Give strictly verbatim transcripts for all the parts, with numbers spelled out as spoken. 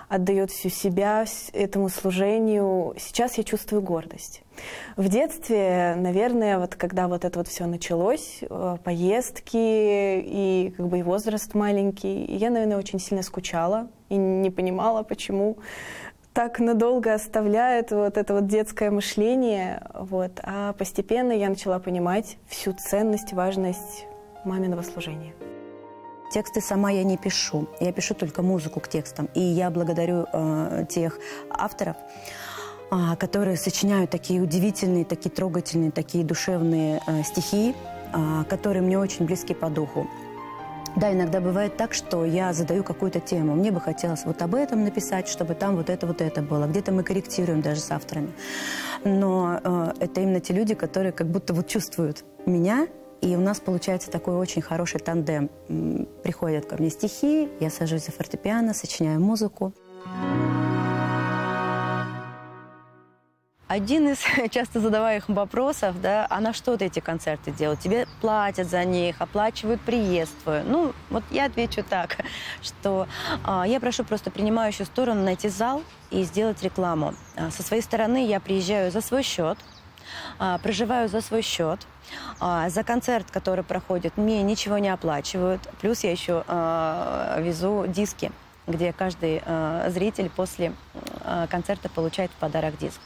отдает всю себя этому служению. Сейчас я чувствую гордость. В детстве, наверное, вот когда вот это вот все началось, поездки и как бы и возраст маленький, я, наверное, очень сильно скучала и не понимала, почему так надолго оставляет вот это вот детское мышление. Вот. А постепенно я начала понимать всю ценность, важность маминого служения. Тексты сама я не пишу. Я пишу только музыку к текстам. И я благодарю э, тех авторов, э, которые сочиняют такие удивительные, такие трогательные, такие душевные э, стихи, э, которые мне очень близки по духу. Да, иногда бывает так, что я задаю какую-то тему. Мне бы хотелось вот об этом написать, чтобы там вот это, вот это было. Где-то мы корректируем даже с авторами. Но э, это именно те люди, которые как будто вот чувствуют меня. И у нас получается такой очень хороший тандем. Приходят ко мне стихи, я сажусь за фортепиано, сочиняю музыку. Один из часто задаваемых вопросов, да, а на что ты эти концерты делаешь? Тебе платят за них, оплачивают приезд твой. Ну, вот я отвечу так, что а, я прошу просто принимающую сторону найти зал и сделать рекламу. А, со своей стороны я приезжаю за свой счет, а, проживаю за свой счет. А, за концерт, который проходит, мне ничего не оплачивают. Плюс я еще а, везу диски, где каждый э, зритель после э, концерта получает в подарок диск.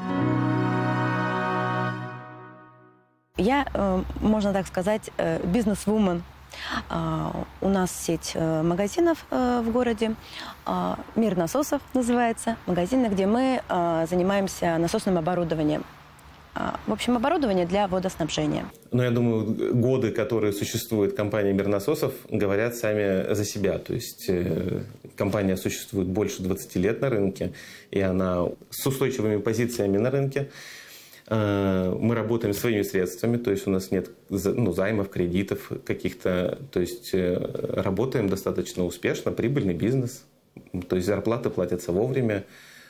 Я, э, можно так сказать, э, бизнес-вумен. Э, у нас сеть э, магазинов э, в городе, э, «Мир насосов» называется, магазины, где мы э, занимаемся насосным оборудованием. В общем, оборудование для водоснабжения. Ну, я думаю, годы, которые существует компания «Мир насосов», говорят сами за себя. То есть э, компания существует больше двадцати лет на рынке, и она с устойчивыми позициями на рынке. Э, мы работаем своими средствами, то есть у нас нет ну, займов, кредитов каких-то. То есть э, работаем достаточно успешно, прибыльный бизнес. То есть зарплаты платятся вовремя.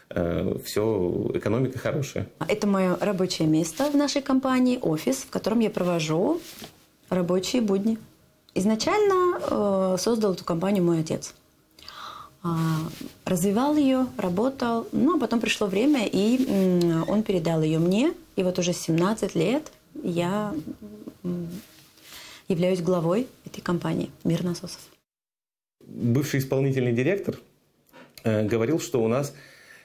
Все, экономика хорошая. Это мое рабочее место в нашей компании, офис, в котором я провожу рабочие будни. Изначально э, создал эту компанию мой отец. Э, развивал ее, работал, но потом пришло время, и э, он передал ее мне. И вот уже семнадцать лет я э, являюсь главой этой компании «Мир насосов». Бывший исполнительный директор э, говорил, что у нас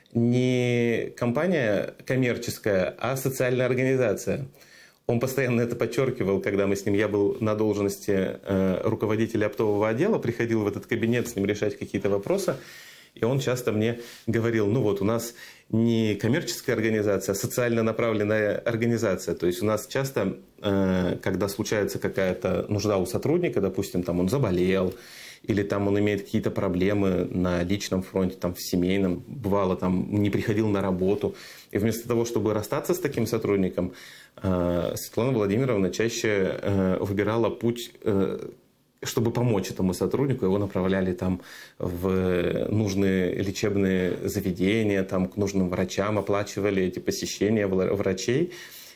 не компания коммерческая, а социальная организация. Он постоянно это подчеркивал, когда мы с ним, я был на должности э, руководителя оптового отдела, приходил в этот кабинет с ним решать какие-то вопросы, и он часто мне говорил, ну вот у нас не коммерческая организация, а социально направленная организация. То есть у нас часто, э, когда случается какая-то нужда у сотрудника, допустим, там он заболел, или там он имеет какие-то проблемы на личном фронте, там в семейном, бывало, там не приходил на работу. И вместо того, чтобы расстаться с таким сотрудником, Светлана Владимировна чаще выбирала путь, чтобы помочь этому сотруднику. Его направляли там в нужные лечебные заведения, там к нужным врачам, оплачивали эти посещения врачей.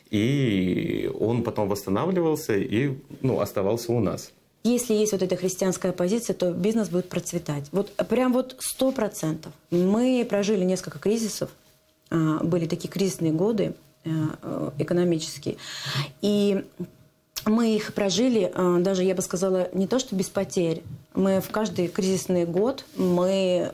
И он потом восстанавливался и ну, оставался у нас. Если есть вот эта христианская позиция, то бизнес будет процветать. Вот прям вот сто процентов. Мы прожили несколько кризисов. Были такие кризисные годы экономические. И мы их прожили, даже, я бы сказала, не то что без потерь. Мы в каждый кризисный год мы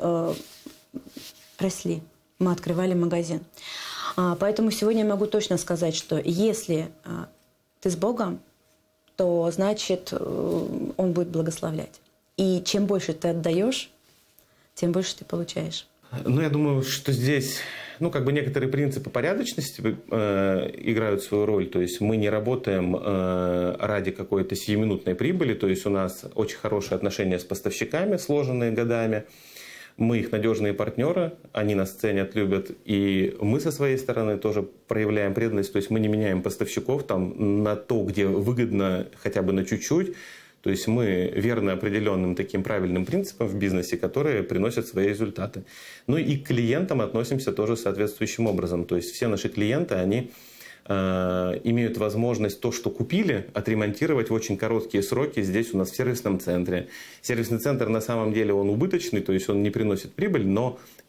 росли. Мы открывали магазин. Поэтому сегодня я могу точно сказать, что если ты с Богом, то значит он будет благословлять. И чем больше ты отдаешь, тем больше ты получаешь. Ну, я думаю, что здесь, ну, как бы некоторые принципы порядочности э, играют свою роль. То есть мы не работаем э, ради какой-то сиюминутной прибыли. То есть у нас очень хорошие отношения с поставщиками, сложенные годами. Мы их надежные партнеры, они нас ценят, любят, и мы со своей стороны тоже проявляем преданность, то есть мы не меняем поставщиков там, на то, где выгодно хотя бы на чуть-чуть, то есть мы верны определенным таким правильным принципам в бизнесе, которые приносят свои результаты. Ну и к клиентам относимся тоже соответствующим образом, то есть все наши клиенты, они э, имеют возможность то, что купили, отремонтировать в очень короткие сроки здесь у нас в сервисном центре. Сервисный центр на самом деле он убыточный, то есть он не приносит прибыль, но